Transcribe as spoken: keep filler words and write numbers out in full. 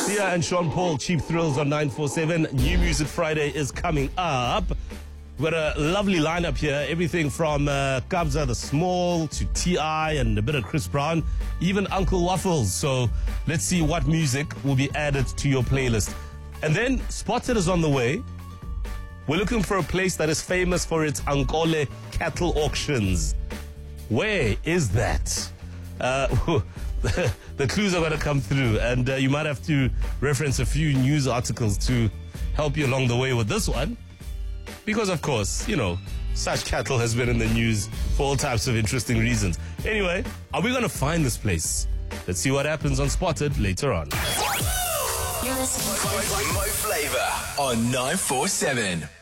Sia and Sean Paul, Cheap Thrills on nine four seven. New Music Friday is coming up. We've got a lovely lineup here. Everything from uh, Kabza the Small to T I and a bit of Chris Brown, even Uncle Waffles. So let's see what music will be added to your playlist. And then Spotted is on the way. We're looking for a place that is famous for its Ankole cattle auctions. Where is that? Uh, the, the clues are going to come through, and uh, you might have to reference a few news articles to help you along the way with this one. Because, of course, you know, such cattle has been in the news for all types of interesting reasons. Anyway, are we going to find this place? Let's see what happens on Spotted later on. You're listening to Mo Flava on nine four seven.